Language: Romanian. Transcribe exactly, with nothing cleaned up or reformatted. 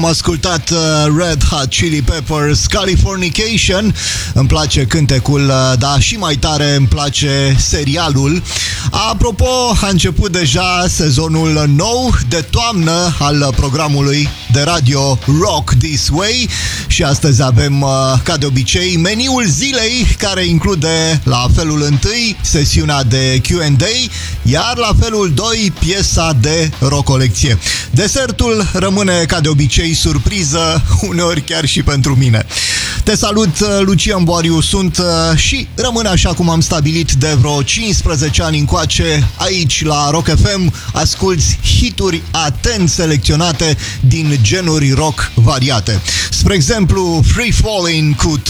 Am ascultat uh, Red Hot Chili Peppers, Californication. Îmi place cântecul, uh, dar și mai tare îmi place serialul. Apropo, a început deja sezonul nou de toamnă al programului de radio Rock This Way și astăzi avem, uh, ca de obicei, meniul zilei, care include la felul întâi sesiunea de Q and A, iar la felul doi piesa de rocolecție. Desertul rămâne, ca de obicei, surpriză, uneori chiar și pentru mine. Te salut, Lucian Boariu sunt și rămâne așa cum am stabilit de vreo cincisprezece ani încoace aici la Rock F M. Asculți hituri atent selecționate din genuri rock variate. Spre exemplu, Free Falling cu